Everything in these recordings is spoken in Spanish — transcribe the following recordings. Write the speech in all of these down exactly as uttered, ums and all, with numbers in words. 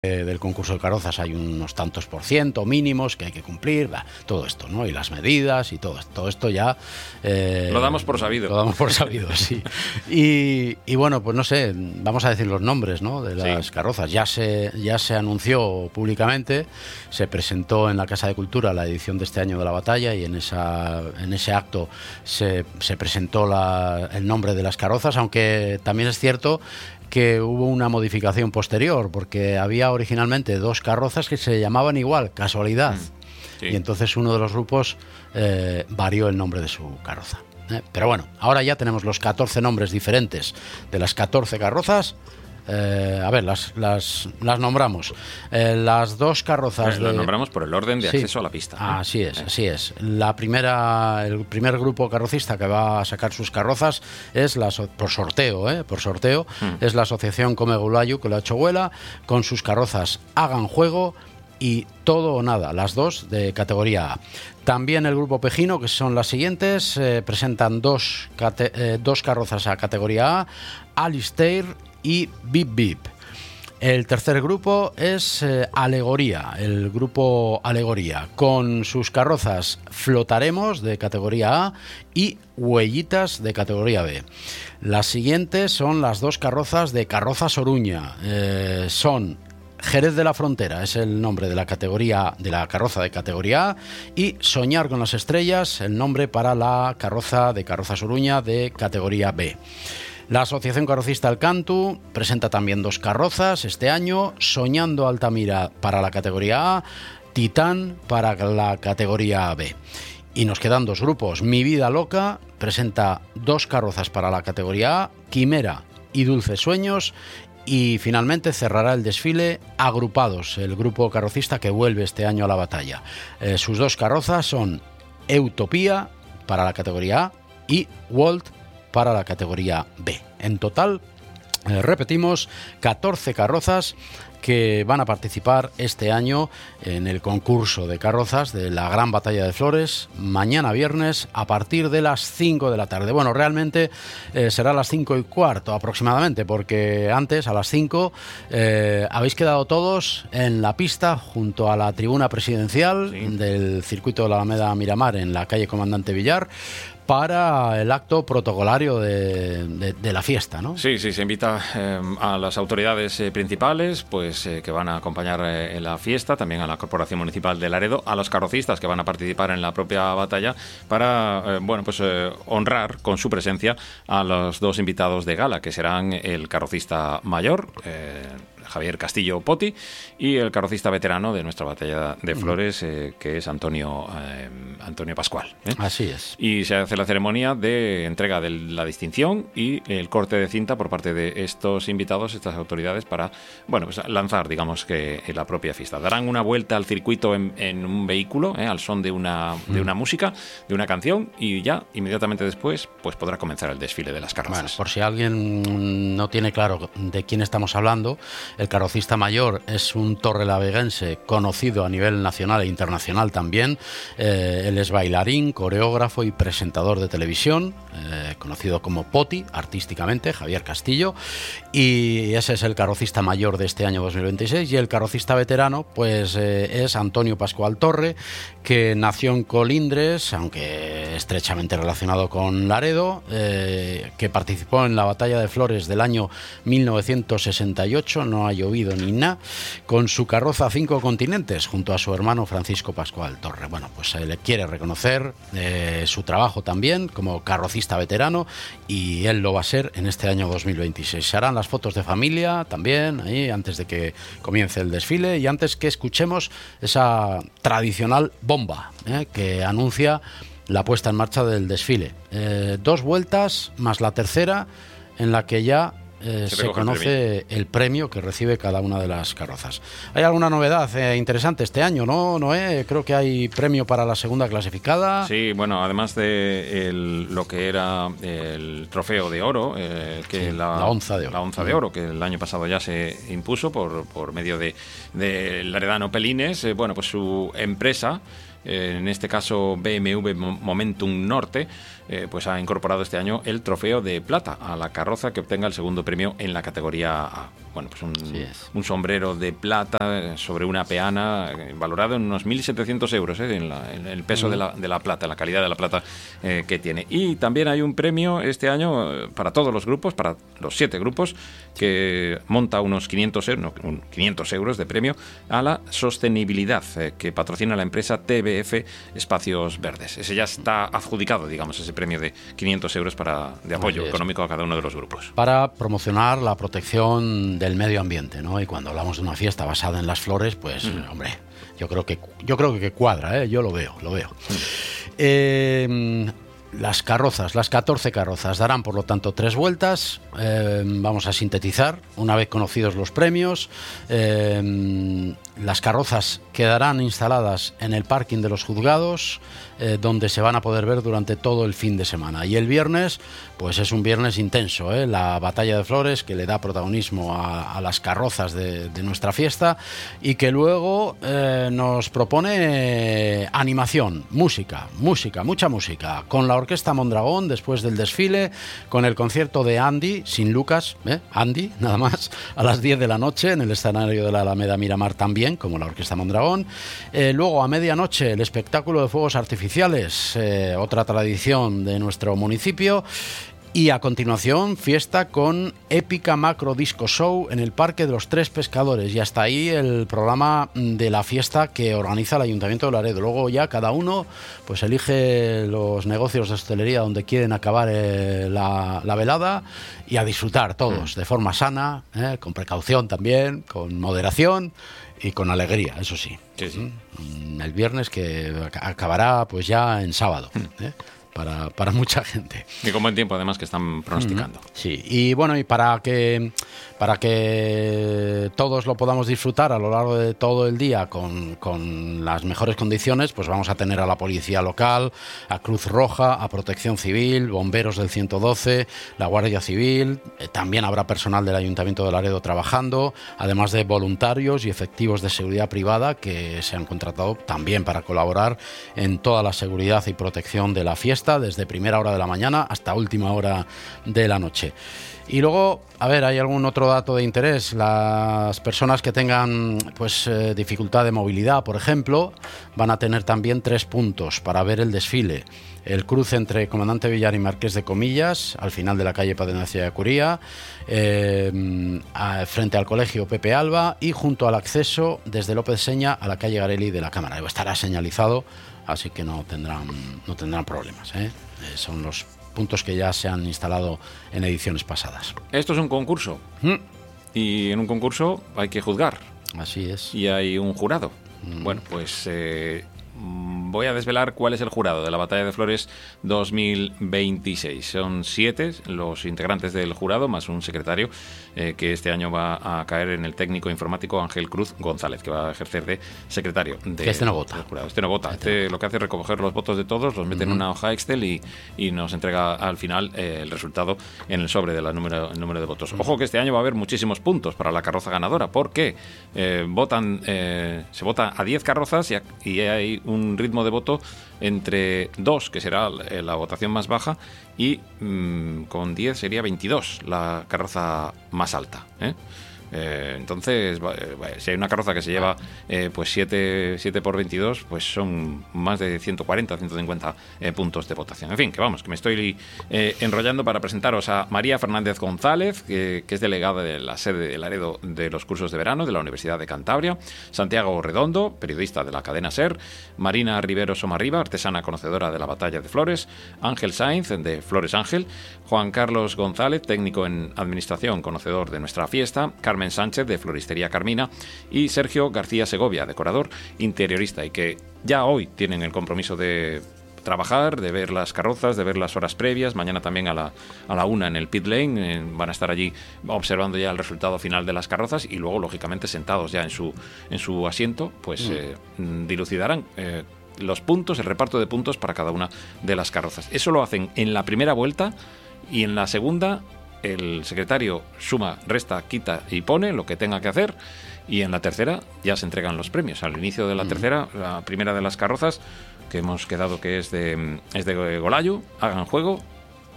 del concurso de carrozas hay unos tantos por ciento mínimos que hay que cumplir, bah, todo esto, ¿no? Y las medidas y todo esto, todo esto ya... Eh, lo damos por sabido. Lo damos por sabido, sí. Y, y bueno, pues no sé, vamos a decir los nombres, ¿no? De las sí. carrozas. Ya se, ya se anunció públicamente, se presentó en la Casa de Cultura la edición de este año de la batalla y en, esa, en ese acto se, se presentó la, el nombre de las carrozas, aunque también es cierto que hubo una modificación posterior, porque había originalmente dos carrozas que se llamaban igual, casualidad, mm, sí. y entonces uno de los grupos eh, varió el nombre de su carroza. ¿eh? Pero bueno, ahora ya tenemos los catorce nombres diferentes de las catorce carrozas. Eh, a ver, las, las, las nombramos. Eh, las dos carrozas... Eh, de... Las nombramos por el orden de sí. acceso a la pista. ¿eh? Así es, así es. La primera, el primer grupo carrocista que va a sacar sus carrozas es la por sorteo, ¿eh? por sorteo, mm. es la asociación Comegulayu que la Chohuela, con sus carrozas Hagan Juego y Todo o Nada, las dos de categoría A. También el grupo Pejino, que son las siguientes, eh, presentan dos, cate, eh, dos carrozas a categoría A, Alistair y Bip Bip. El tercer grupo es eh, Alegoría, el grupo Alegoría, con sus carrozas Flotaremos de categoría A y Huellitas de categoría B. Las siguientes son las dos carrozas de Carrozas Oruña, eh, son Jerez de la Frontera, es el nombre de la categoría de la carroza de categoría A, y Soñar con las Estrellas, el nombre para la carroza de Carrozas Oruña de categoría B. La Asociación Carrocista Alcantu presenta también dos carrozas este año, Soñando Altamira para la categoría A, Titán para la categoría B. Y nos quedan dos grupos. Mi Vida Loca presenta dos carrozas para la categoría A, Quimera y Dulces Sueños. Y finalmente cerrará el desfile Agrupados, el grupo carrocista que vuelve este año a la batalla. Eh, sus dos carrozas son Utopía para la categoría A y Walt para la categoría B. En total, eh, repetimos, catorce carrozas que van a participar este año en el concurso de carrozas de la Gran Batalla de Flores, mañana viernes a partir de las cinco de la tarde. Bueno, realmente eh, será a las cinco y cuarto aproximadamente, porque antes, a las cinco, eh, habéis quedado todos en la pista junto a la tribuna presidencial sí. del circuito de la Alameda Miramar en la calle Comandante Villar, para el acto protocolario de, de, de la fiesta, ¿no? Sí, sí, se invita eh, a las autoridades eh, principales pues eh, que van a acompañar eh, en la fiesta, también a la Corporación Municipal de Laredo, a los carrocistas que van a participar en la propia batalla para, eh, bueno, pues eh, honrar con su presencia a los dos invitados de gala, que serán el carrocista mayor, eh, Javier Castillo Poti, y el carrocista veterano de nuestra batalla de Flores, eh, que es Antonio eh, Antonio Pascual. ¿eh? Así es. Y se hace la ceremonia de entrega de la distinción y el corte de cinta por parte de estos invitados, estas autoridades, para, bueno, pues lanzar, digamos, que la propia fiesta. Darán una vuelta al circuito en, en un vehículo, ¿eh? al son de una, de una música, de una canción, y ya inmediatamente después pues podrá comenzar el desfile de las carrozas. Bueno, por si alguien no tiene claro de quién estamos hablando, el carrocista mayor es un torrelaveguense conocido a nivel nacional e internacional también. Eh, él es bailarín, coreógrafo y presentador de televisión, eh, conocido como Poti, artísticamente, Javier Castillo. Y ese es el carrocista mayor de este año dos mil veintiséis. Y el carrocista veterano, pues eh, es Antonio Pascual Torre, que nació en Colindres, aunque estrechamente relacionado con Laredo, eh, que participó en la batalla de Flores del año mil novecientos sesenta y ocho, no ha llovido ni nada, con su carroza Cinco Continentes, junto a su hermano Francisco Pascual Torre. Bueno, pues se le quiere reconocer eh, su trabajo también como carrocista veterano, y él lo va a ser en este año dos mil veintiséis. Se harán las fotos de familia también, ahí, antes de que comience el desfile, y antes que escuchemos esa tradicional bomba eh, que anuncia la puesta en marcha del desfile. Eh, dos vueltas más la tercera, en la que ya Eh, se, se conoce el premio. el premio que recibe cada una de las carrozas. Hay alguna novedad eh, interesante este año, ¿no, Noé? Creo que hay premio para la segunda clasificada. Sí, bueno, además de el, lo que era el trofeo de oro, eh, que sí, la, la onza de oro, la onza de oro, que el año pasado ya se impuso por, por medio de, de Laredano Pelines, eh, bueno, pues su empresa, eh, en este caso B M W Momentum Norte, eh, pues ha incorporado este año el trofeo de plata a la carroza que obtenga el segundo premio en la categoría A. bueno, pues un, un sombrero de plata sobre una peana eh, valorado en unos mil setecientos euros, eh, en, la, en el peso mm. de, la, de la plata, la calidad de la plata eh, que tiene. Y también hay un premio este año eh, para todos los grupos, para los siete grupos, que monta unos quinientos euros, no, quinientos euros de premio a la sostenibilidad eh, que patrocina la empresa T B F Espacios Verdes. Ese ya está adjudicado, digamos, ese premio de quinientos euros para, de apoyo económico a cada uno de los grupos. Para promocionar la protección del medio ambiente, ¿no? Y cuando hablamos de una fiesta basada en las flores, pues, mm. hombre, yo creo que yo creo que cuadra, ¿eh? Yo lo veo, lo veo. Mm. Eh, las carrozas, las catorce carrozas, darán por lo tanto tres vueltas. Eh, vamos a sintetizar, una vez conocidos los premios. Eh, las carrozas quedarán instaladas en el parking de los juzgados, eh, donde se van a poder ver durante todo el fin de semana. Y el viernes, pues es un viernes intenso, ¿eh? La batalla de flores, que le da protagonismo a, a las carrozas de, de nuestra fiesta, y que luego eh, nos propone animación, música, música, mucha música, con la Orquesta Mondragón después del desfile, con el concierto de Andy, sin Lucas, ¿eh? Andy, nada más, a las diez de la noche en el escenario de la Alameda Miramar también, como la Orquesta Mondragón. Eh, luego a medianoche el espectáculo de fuegos artificiales, eh, otra tradición de nuestro municipio. Y a continuación, fiesta con épica macro disco show en el Parque de los Tres Pescadores. Y hasta ahí el programa de la fiesta que organiza el Ayuntamiento de Laredo. Luego ya cada uno pues elige los negocios de hostelería donde quieren acabar eh, la, la velada, y a disfrutar todos de forma sana, eh, con precaución también, con moderación y con alegría, eso sí. Sí, sí. El viernes, que acabará pues ya en sábado, ¿eh? Para, para mucha gente. Y con buen tiempo, además, que están pronosticando. Mm-hmm. Sí, y bueno, y para que para que todos lo podamos disfrutar a lo largo de todo el día con, con las mejores condiciones, pues vamos a tener a la policía local, a Cruz Roja, a Protección Civil, bomberos del ciento doce, la Guardia Civil, eh, también habrá personal del Ayuntamiento de Laredo trabajando, además de voluntarios y efectivos de seguridad privada que se han contratado también para colaborar en toda la seguridad y protección de la fiesta, desde primera hora de la mañana hasta última hora de la noche. Y luego, a ver, hay algún otro dato de interés. Las personas que tengan pues eh, dificultad de movilidad, por ejemplo, van a tener también tres puntos para ver el desfile. El cruce entre Comandante Villar y Marqués de Comillas, al final de la calle Padenacia de Curía, eh, a, frente al Colegio Pepe Alba, y junto al acceso desde López Seña a la calle Garelli de la Cámara. Estará señalizado, así que no tendrán, no tendrán problemas, ¿eh? Eh, son los puntos que ya se han instalado en ediciones pasadas. Esto es un concurso. ¿Mm? Y en un concurso hay que juzgar. Así es. Y hay un jurado. Mm. Bueno, pues eh, voy a desvelar cuál es el jurado de la Batalla de Flores dos mil veintiséis. Son siete los integrantes del jurado, más un secretario eh, que este año va a caer en el técnico informático Ángel Cruz González, que va a ejercer de secretario de, que este no vota. del jurado. Este no vota. Este lo que hace es recoger los votos de todos, los mete uh-huh. en una hoja Excel y, y nos entrega al final eh, el resultado en el sobre del número, el número de votos. Uh-huh. Ojo que este año va a haber muchísimos puntos para la carroza ganadora, porque eh, votan, eh, se vota a diez carrozas y, a, y hay un ritmo de voto entre dos, que será la, la votación más baja, y mmm, con diez sería veintidós la carroza más alta, ¿eh? Eh, entonces, eh, si hay una carroza que se lleva eh, pues siete por veintidós, pues son más de ciento cuarenta, ciento cincuenta eh, puntos de votación. En fin, que vamos, que me estoy eh, enrollando para presentaros a María Fernández González, que, que es delegada de la sede de Laredo de los cursos de verano de la Universidad de Cantabria, Santiago Redondo, periodista de la cadena SER, Marina Rivero Somarriba, artesana conocedora de la Batalla de Flores, Ángel Sainz, de Flores Ángel, Juan Carlos González, técnico en administración, conocedor de nuestra fiesta, Carmen Sánchez, de Floristería Carmina, y Sergio García Segovia, decorador interiorista, y que ya hoy tienen el compromiso de trabajar, de ver las carrozas, de ver las horas previas. Mañana también a la, a la una en el pit lane eh, van a estar allí observando ya el resultado final de las carrozas, y luego lógicamente sentados ya en su, en su asiento pues mm. eh, dilucidarán eh, los puntos, el reparto de puntos para cada una de las carrozas. Eso lo hacen en la primera vuelta, y en la segunda el secretario suma, resta, quita y pone lo que tenga que hacer, y en la tercera ya se entregan los premios. Al inicio de la tercera, la primera de las carrozas, que hemos quedado que es de, es de Golayu, hagan juego,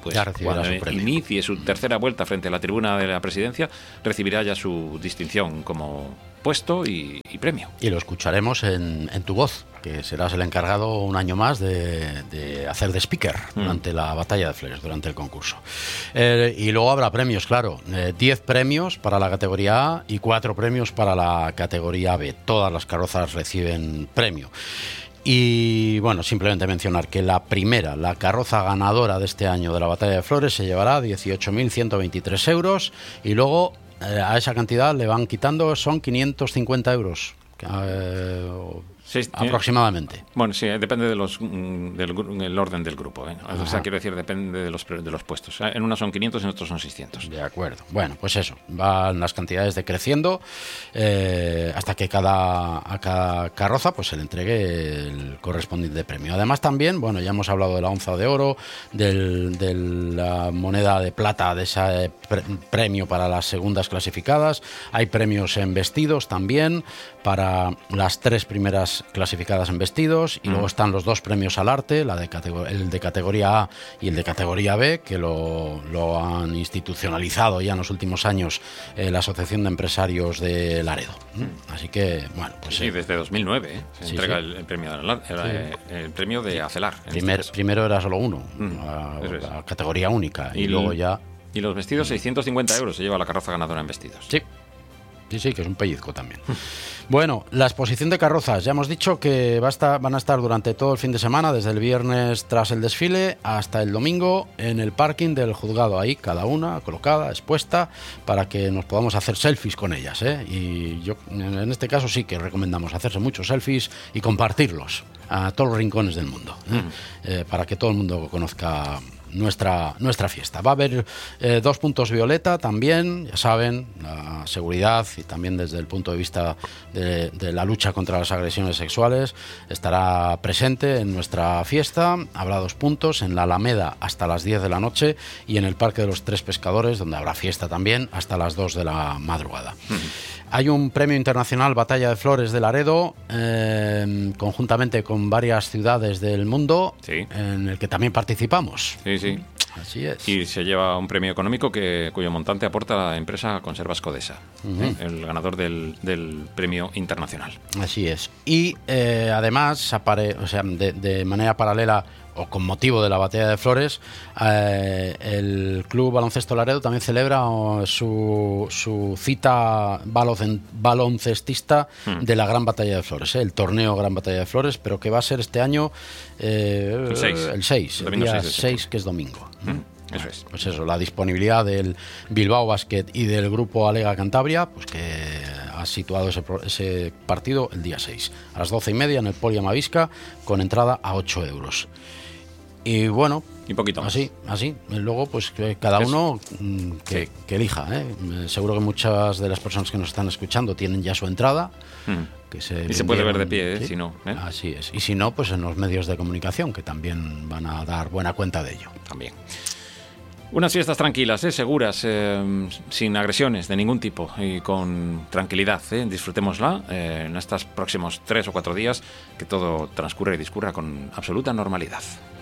pues ya recibirá cuando su premio. inicie su tercera vuelta frente a la tribuna de la presidencia, recibirá ya su distinción como puesto y, y premio. Y lo escucharemos en, en tu voz, que serás el encargado un año más de, de hacer de speaker mm. durante la batalla de Flores, durante el concurso. Eh, y luego habrá premios, claro, eh, diez premios para la categoría A y cuatro premios para la categoría B. Todas las carrozas reciben premio. Y bueno, simplemente mencionar que la primera, la carroza ganadora de este año de la Batalla de Flores, se llevará dieciocho mil ciento veintitrés euros y luego eh, a esa cantidad le van quitando, son quinientos cincuenta euros. Eh, Sí, aproximadamente. Bueno, sí, depende de los, del, del orden del grupo. ¿eh? O sea, quiero decir, depende de los, de los puestos. En unas son quinientos y en otros son seiscientos. De acuerdo. Bueno, pues eso. Van las cantidades decreciendo eh, hasta que cada, a cada carroza pues se le entregue el correspondiente premio. Además también, bueno, ya hemos hablado de la onza de oro, del, de la moneda de plata, de ese pre premio para las segundas clasificadas. Hay premios en vestidos también para las tres primeras clasificadas en vestidos y mm. luego están los dos premios al arte, la de el de categoría A y el de categoría B, que lo, lo han institucionalizado ya en los últimos años eh, la Asociación de Empresarios de Laredo. Mm. Así que, bueno, pues... Sí, eh, desde dos mil nueve ¿eh? se sí, entrega sí. El, el, premio de, el, sí. el premio de Acelar. Primer, este primero era solo uno, mm. a, es. a categoría única y, y luego ya... Y los vestidos, seiscientos cincuenta euros se lleva la carroza ganadora en vestidos. Sí. Sí, sí, que es un pellizco también. Bueno, la exposición de carrozas. Ya hemos dicho que va a estar, van a estar durante todo el fin de semana, desde el viernes tras el desfile hasta el domingo en el parking del juzgado. Ahí, cada una colocada, expuesta, para que nos podamos hacer selfies con ellas, ¿eh? Y yo, en este caso, sí que recomendamos hacerse muchos selfies y compartirlos a todos los rincones del mundo, ¿eh? Mm. Eh, para que todo el mundo conozca nuestra, nuestra fiesta. Va a haber eh, dos puntos violeta también, ya saben, la seguridad y también desde el punto de vista de, de la lucha contra las agresiones sexuales estará presente en nuestra fiesta. Habrá dos puntos, en la Alameda hasta las diez de la noche y en el Parque de los Tres Pescadores, donde habrá fiesta también hasta las dos de la madrugada. Uh-huh. Hay un premio internacional Batalla de Flores de Laredo, eh, conjuntamente con varias ciudades del mundo, sí. en el que también participamos. Sí, sí. Así es. Y se lleva un premio económico que cuyo montante aporta la empresa Conservas Codesa, uh-huh. ¿eh? El ganador del, del premio internacional. Así es. Y eh, además, apare, o sea, de, de manera paralela o con motivo de la Batalla de Flores, eh, el Club Baloncesto Laredo también celebra oh, su, su cita balon, baloncestista mm. de la Gran Batalla de Flores, eh, el torneo Gran Batalla de Flores, pero que va a ser este año eh, el seis, el, seis, el, el día seis, seis, que es domingo. Mm. Eso es. Pues eso, la disponibilidad del Bilbao Basket y del grupo Alega Cantabria, pues que ha situado ese, ese partido el día seis, a las doce y media en el Poli Amavisca, con entrada a ocho euros. Y bueno, y poquito más. así, así. Luego, pues que cada uno que, sí. que elija, ¿eh? Seguro que muchas de las personas que nos están escuchando tienen ya su entrada. Mm. Que se y se puede ver de pie, ¿eh? ¿Sí? Si no. ¿eh? Así es. Y si no, pues en los medios de comunicación, que también van a dar buena cuenta de ello. También. Unas fiestas tranquilas, ¿eh? Seguras, eh, sin agresiones de ningún tipo y con tranquilidad. ¿eh? Disfrutémosla eh, en estos próximos tres o cuatro días, que todo transcurra y discurra con absoluta normalidad.